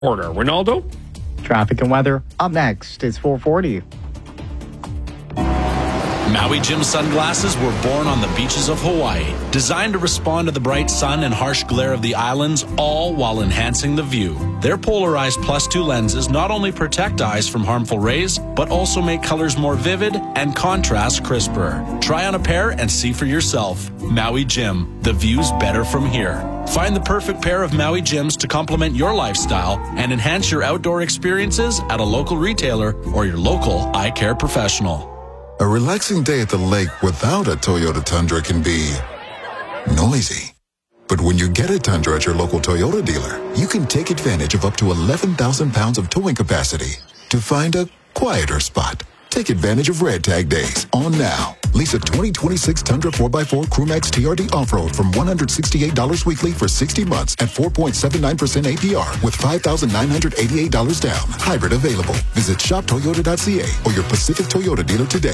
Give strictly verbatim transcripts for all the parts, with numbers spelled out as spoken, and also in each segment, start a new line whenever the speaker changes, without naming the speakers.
Order. Ronaldo?
Traffic and weather up next. It's four forty.
Maui Jim sunglasses were born on the beaches of Hawaii, designed to respond to the bright sun and harsh glare of the islands, all while enhancing the view. Their polarized plus two lenses not only protect eyes from harmful rays, but also make colors more vivid and contrast crisper. Try on a pair and see for yourself. Maui Jim, the view's better from here. Find the perfect pair of Maui Jims to complement your lifestyle and enhance your outdoor experiences at a local retailer or your local eye care professional.
A relaxing day at the lake without a Toyota Tundra can be noisy. But when you get a Tundra at your local Toyota dealer, you can take advantage of up to eleven thousand pounds of towing capacity to find a quieter spot. Take advantage of Red Tag Days on now. Lease a twenty twenty-six Tundra four by four Crewmax T R D Off-Road from one hundred sixty-eight dollars weekly for sixty months at four point seven nine percent A P R with five thousand nine hundred eighty-eight dollars down. Hybrid available. Visit shop toyota dot c a or your Pacific Toyota dealer today.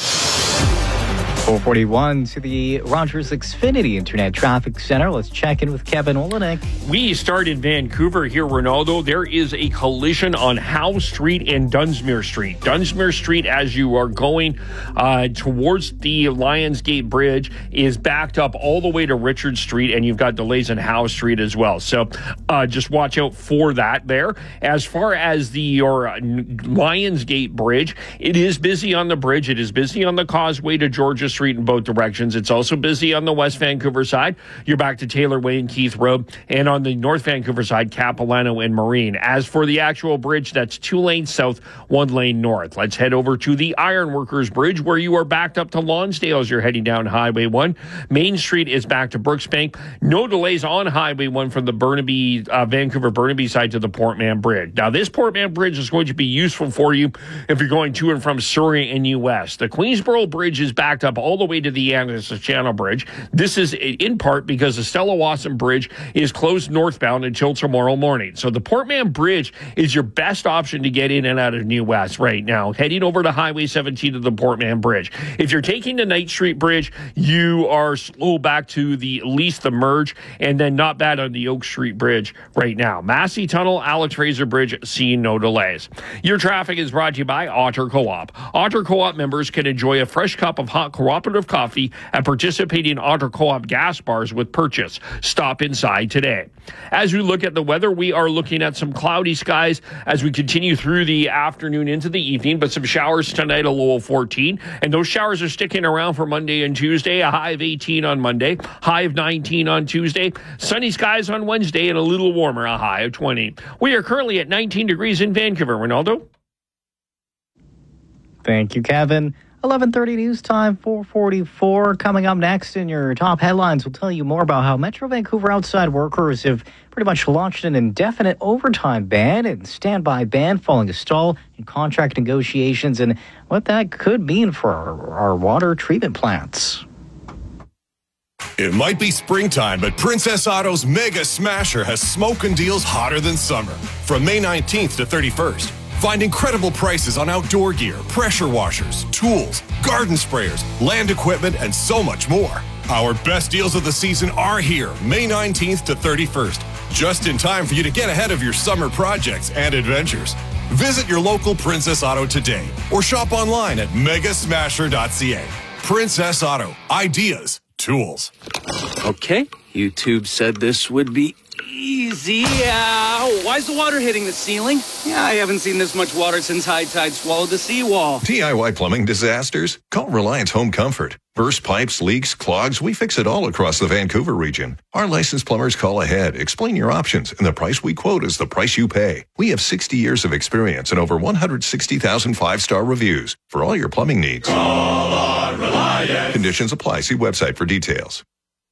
four forty-one to the Rogers Xfinity Internet Traffic Center. Let's check in with Kevin Olenek.
We start in Vancouver here, Ronaldo. There is a collision on Howe Street and Dunsmuir Street. Dunsmuir Street, as you are going uh, towards the Lionsgate Bridge, is backed up all the way to Richard Street, and you've got delays on Howe Street as well. So uh, just watch out for that there. As far as the your uh, Lionsgate Bridge, it is busy on the bridge. It is busy on the causeway to Georgia Street in both directions. It's also busy on the West Vancouver side. You're back to Taylor Way and Keith Road. And on the North Vancouver side, Capilano and Marine. As for the actual bridge, that's two lanes south, one lane north. Let's head over to the Ironworkers Bridge, where you are backed up to Lonsdale as you're heading down Highway one. Main Street is back to Brooksbank. No delays on Highway one from the Burnaby, uh, Vancouver Burnaby side to the Port Mann Bridge. Now, this Port Mann Bridge is going to be useful for you if you're going to and from Surrey and U S. The Queensboro Bridge is backed up all the way to the Anderson Channel Bridge. This is in part because the Stella Wasson Bridge is closed northbound until tomorrow morning. So the Port Mann Bridge is your best option to get in and out of New West right now, heading over to Highway seventeen to the Port Mann Bridge. If you're taking the Knight Street Bridge, you are slow back to the at least the merge, and then not bad on the Oak Street Bridge right now. Massey Tunnel, Alex Fraser Bridge, seeing no delays. Your traffic is brought to you by Otter Co-op. Otter Co-op members can enjoy a fresh cup of hot cooperative coffee at participating Otter Co-op gas bars with purchase. Stop inside today. As we look at the weather, we are looking at some cloudy skies as we continue through the afternoon into the evening, but some showers tonight, a low of fourteen. And those showers are sticking around for Monday and Tuesday, a high of eighteen on Monday, high of nineteen on Tuesday, sunny skies on Wednesday, and a little warmer, a high of twenty. We are currently at nineteen degrees in Vancouver. Ronaldo?
Thank you, Kevin. eleven thirty news time, four forty-four. Coming up next in your top headlines, we'll tell you more about how Metro Vancouver outside workers have pretty much launched an indefinite overtime ban and standby ban following a stall in contract negotiations and what that could mean for our, our water treatment plants.
It might be springtime, but Princess Auto's Mega Smasher has smoking deals hotter than summer. From May nineteenth to thirty-first. Find incredible prices on outdoor gear, pressure washers, tools, garden sprayers, land equipment, and so much more. Our best deals of the season are here, May nineteenth to thirty-first, just in time for you to get ahead of your summer projects and adventures. Visit your local Princess Auto today or shop online at mega smasher dot c a. Princess Auto, ideas, tools.
Okay, YouTube said this would be easy. Uh, why is the water hitting the ceiling? Yeah, I haven't seen this much water since high tide swallowed the seawall.
D I Y plumbing disasters? Call Reliance Home Comfort. Burst pipes, leaks, clogs, we fix it all across the Vancouver region. Our licensed plumbers call ahead, explain your options, and the price we quote is the price you pay. We have sixty years of experience and over one hundred sixty thousand five-star reviews for all your plumbing needs.
Call on Reliance.
Conditions apply. See website for details.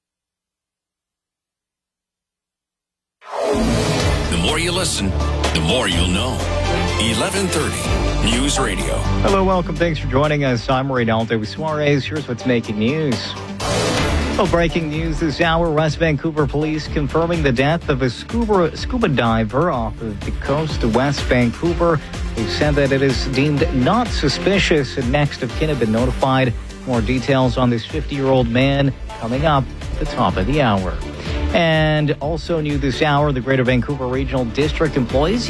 The more you listen, the more you'll know. eleven thirty News Radio.
Hello, welcome. Thanks for joining us. I'm Reynaldo Suarez. Here's what's making news. Well, breaking news this hour. West Vancouver police confirming the death of a scuba, scuba diver off of the coast of West Vancouver. They said that it is deemed not suspicious and next of kin have been notified. More details on this fifty-year-old man coming up at the top of the hour. And also new this hour, the Greater Vancouver Regional District employees